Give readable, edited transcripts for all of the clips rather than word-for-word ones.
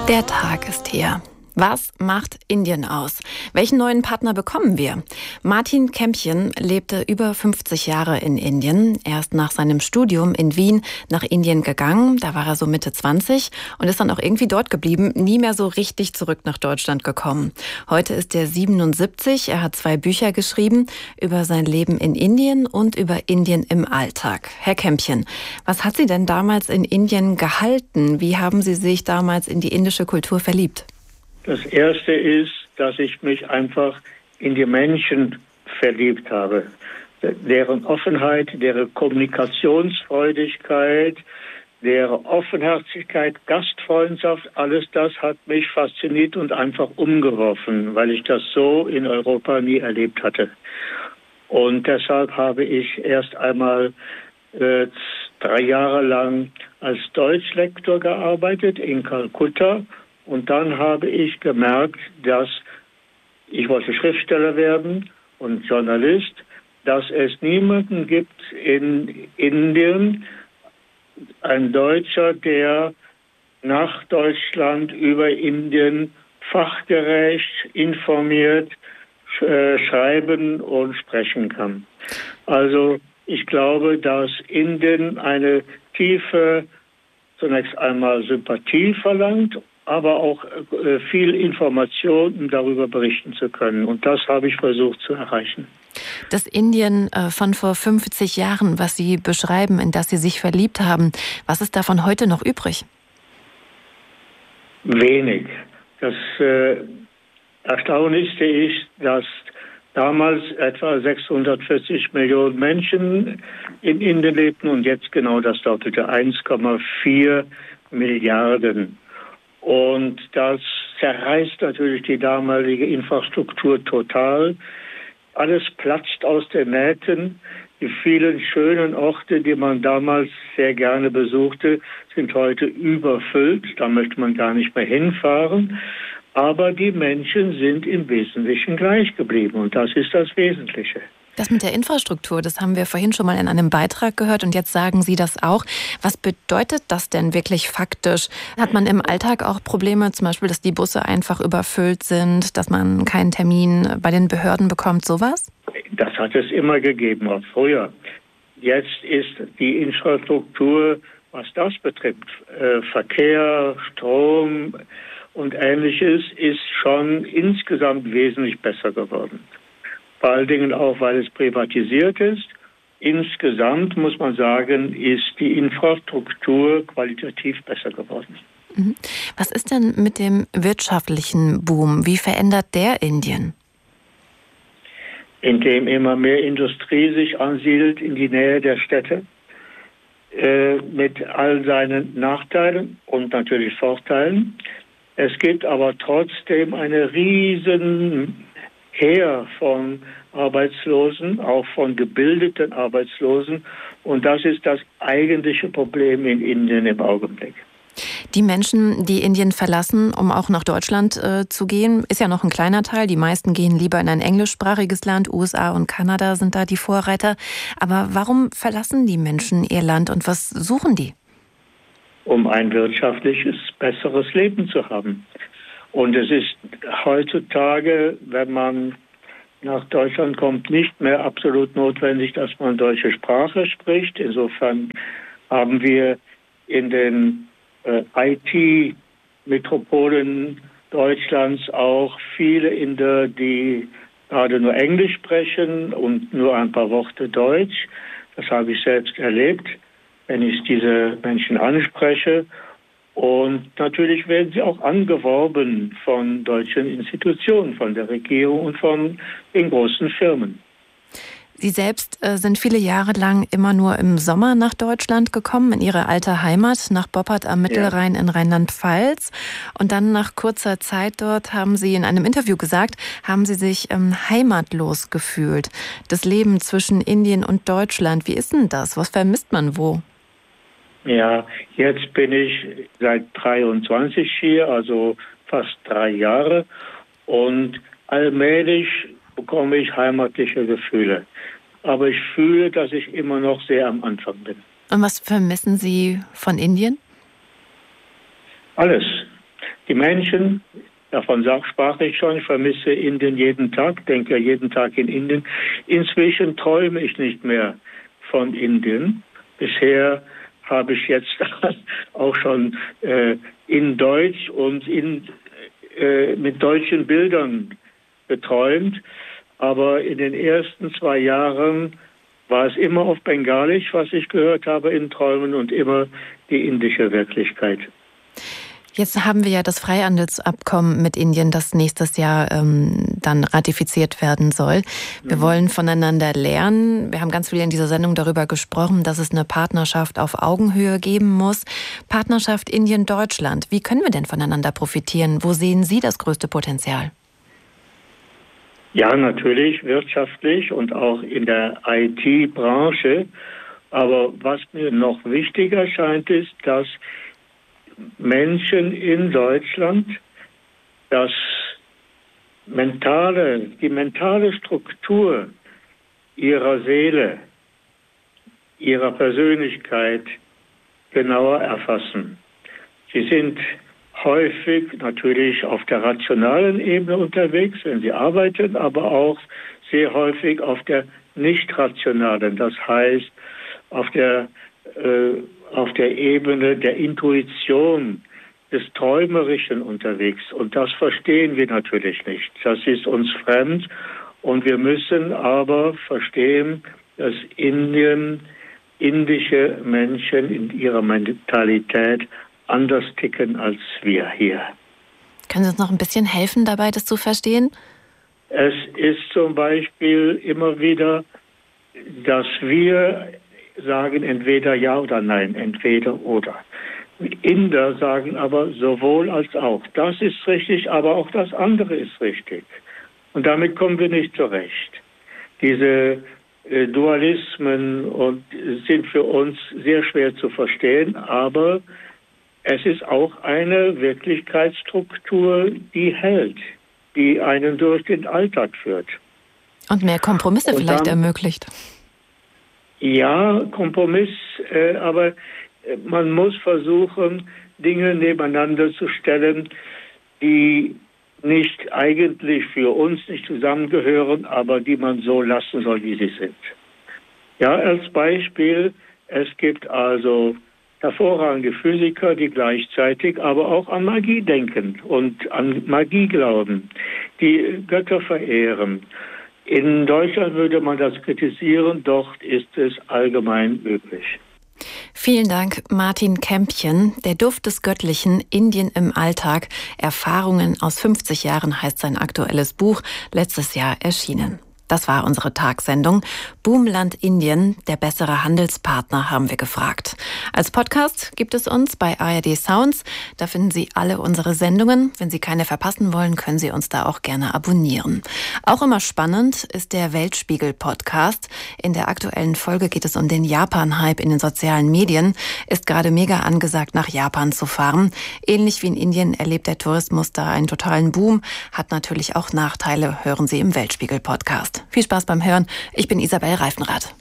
Der Tag ist hier. Was macht Indien aus? Welchen neuen Partner bekommen wir? Martin Kempchen lebte über 50 Jahre in Indien. Er ist nach seinem Studium in Wien nach Indien gegangen. Da war er so Mitte 20 und ist dann auch irgendwie dort geblieben, nie mehr so richtig zurück nach Deutschland gekommen. Heute ist er 77. Er hat 2 Bücher geschrieben über sein Leben in Indien und über Indien im Alltag. Herr Kempchen, was hat Sie denn damals in Indien gehalten? Wie haben Sie sich damals in die indische Kultur verliebt? Das Erste ist, dass ich mich einfach in die Menschen verliebt habe. Deren Offenheit, deren Kommunikationsfreudigkeit, deren Offenherzigkeit, Gastfreundschaft, alles das hat mich fasziniert und einfach umgeworfen, weil ich das so in Europa nie erlebt hatte. Und deshalb habe ich erst einmal 3 Jahre lang als Deutschlektor gearbeitet in Kalkutta. Und dann habe ich gemerkt, dass ich wollte Schriftsteller werden und Journalist, dass es niemanden gibt in Indien, ein Deutscher, der nach Deutschland über Indien fachgerecht, informiert, schreiben und sprechen kann. Also ich glaube, dass Indien eine tiefe, zunächst einmal Sympathie verlangt, aber auch viel Information, um darüber berichten zu können. Und das habe ich versucht zu erreichen. Das Indien von vor 50 Jahren, was Sie beschreiben, in das Sie sich verliebt haben, was ist davon heute noch übrig? Wenig. Das Erstaunlichste ist, dass damals etwa 640 Millionen Menschen in Indien lebten und jetzt genau das Doppelte, 1,4 Milliarden. Und das zerreißt natürlich die damalige Infrastruktur total. Alles platzt aus den Nähten. Die vielen schönen Orte, die man damals sehr gerne besuchte, sind heute überfüllt. Da möchte man gar nicht mehr hinfahren. Aber die Menschen sind im Wesentlichen gleich geblieben. Und das ist das Wesentliche. Das mit der Infrastruktur, das haben wir vorhin schon mal in einem Beitrag gehört und jetzt sagen Sie das auch. Was bedeutet das denn wirklich faktisch? Hat man im Alltag auch Probleme, zum Beispiel, dass die Busse einfach überfüllt sind, dass man keinen Termin bei den Behörden bekommt, sowas? Das hat es immer gegeben, auch früher. Jetzt ist die Infrastruktur, was das betrifft, Verkehr, Strom und Ähnliches, ist schon insgesamt wesentlich besser geworden. Vor allen Dingen auch, weil es privatisiert ist. Insgesamt muss man sagen, ist die Infrastruktur qualitativ besser geworden. Was ist denn mit dem wirtschaftlichen Boom? Wie verändert der Indien? Indem immer mehr Industrie sich ansiedelt in die Nähe der Städte, mit all seinen Nachteilen und natürlich Vorteilen. Es gibt aber trotzdem eine riesen Heer von Arbeitslosen, auch von gebildeten Arbeitslosen. Und das ist das eigentliche Problem in Indien im Augenblick. Die Menschen, die Indien verlassen, um auch nach Deutschland zu gehen, ist ja noch ein kleiner Teil. Die meisten gehen lieber in ein englischsprachiges Land. USA und Kanada sind da die Vorreiter. Aber warum verlassen die Menschen ihr Land und was suchen die? Um ein wirtschaftliches, besseres Leben zu haben. Und es ist heutzutage, wenn man nach Deutschland kommt, nicht mehr absolut notwendig, dass man deutsche Sprache spricht. Insofern haben wir in den IT-Metropolen Deutschlands auch viele Inder, die gerade nur Englisch sprechen und nur ein paar Worte Deutsch. Das habe ich selbst erlebt, wenn ich diese Menschen anspreche. Und natürlich werden sie auch angeworben von deutschen Institutionen, von der Regierung und von den großen Firmen. Sie selbst sind viele Jahre lang immer nur im Sommer nach Deutschland gekommen, in Ihre alte Heimat, nach Boppard am Mittelrhein in Rheinland-Pfalz. Und dann nach kurzer Zeit dort, haben Sie in einem Interview gesagt, haben Sie sich heimatlos gefühlt. Das Leben zwischen Indien und Deutschland, wie ist denn das? Was vermisst man wo? Ja, jetzt bin ich seit 23 hier, also fast 3 Jahre. Und allmählich bekomme ich heimatliche Gefühle. Aber ich fühle, dass ich immer noch sehr am Anfang bin. Und was vermissen Sie von Indien? Alles. Die Menschen, davon sprach ich schon, ich vermisse Indien jeden Tag, denke ja jeden Tag in Indien. Inzwischen träume ich nicht mehr von Indien. Bisher habe ich jetzt auch schon in Deutsch und mit deutschen Bildern geträumt. Aber in den ersten 2 Jahren war es immer auf Bengalisch, was ich gehört habe in Träumen, und immer die indische Wirklichkeit. Jetzt haben wir ja das Freihandelsabkommen mit Indien, das nächstes Jahr dann ratifiziert werden soll. Wir wollen voneinander lernen. Wir haben ganz viel in dieser Sendung darüber gesprochen, dass es eine Partnerschaft auf Augenhöhe geben muss. Partnerschaft Indien-Deutschland. Wie können wir denn voneinander profitieren? Wo sehen Sie das größte Potenzial? Ja, natürlich wirtschaftlich und auch in der IT-Branche. Aber was mir noch wichtiger scheint, ist, dass Menschen in Deutschland die mentale Struktur ihrer Seele, ihrer Persönlichkeit genauer erfassen. Sie sind häufig natürlich auf der rationalen Ebene unterwegs, wenn sie arbeiten, aber auch sehr häufig auf der nicht rationalen, das heißt auf der Ebene der Intuition, des Träumerischen unterwegs. Und das verstehen wir natürlich nicht. Das ist uns fremd. Und wir müssen aber verstehen, dass indische Menschen in ihrer Mentalität anders ticken als wir hier. Können Sie uns noch ein bisschen helfen dabei, das zu verstehen? Es ist zum Beispiel immer wieder, dass wir sagen entweder ja oder nein, entweder oder. Inder sagen aber sowohl als auch. Das ist richtig, aber auch das andere ist richtig. Und damit kommen wir nicht zurecht. Diese Dualismen sind für uns sehr schwer zu verstehen, aber es ist auch eine Wirklichkeitsstruktur, die hält, die einen durch den Alltag führt. Und mehr Kompromisse vielleicht ermöglicht. Ja, Kompromiss, aber man muss versuchen, Dinge nebeneinander zu stellen, die nicht eigentlich für uns nicht zusammengehören, aber die man so lassen soll, wie sie sind. Ja, als Beispiel, es gibt also hervorragende Physiker, die gleichzeitig aber auch an Magie denken und an Magie glauben, die Götter verehren. In Deutschland würde man das kritisieren, dort ist es allgemein üblich. Vielen Dank, Martin Kämpchen. Der Duft des Göttlichen, Indien im Alltag. Erfahrungen aus 50 Jahren heißt sein aktuelles Buch, letztes Jahr erschienen. Das war unsere Tagsendung. Boomland Indien, der bessere Handelspartner, haben wir gefragt. Als Podcast gibt es uns bei ARD Sounds. Da finden Sie alle unsere Sendungen. Wenn Sie keine verpassen wollen, können Sie uns da auch gerne abonnieren. Auch immer spannend ist der Weltspiegel-Podcast. In der aktuellen Folge geht es um den Japan-Hype in den sozialen Medien. Ist gerade mega angesagt, nach Japan zu fahren. Ähnlich wie in Indien erlebt der Tourismus da einen totalen Boom. Hat natürlich auch Nachteile, hören Sie im Weltspiegel-Podcast. Viel Spaß beim Hören. Ich bin Isabel Reifenrath.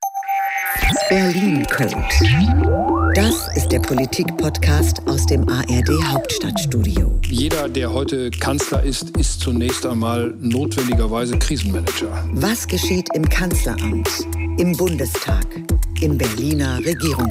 Berlin Code. Das ist der Politik-Podcast aus dem ARD Hauptstadtstudio. Jeder, der heute Kanzler ist, ist zunächst einmal notwendigerweise Krisenmanager. Was geschieht im Kanzleramt, im Bundestag, im Berliner Regierungsviertel?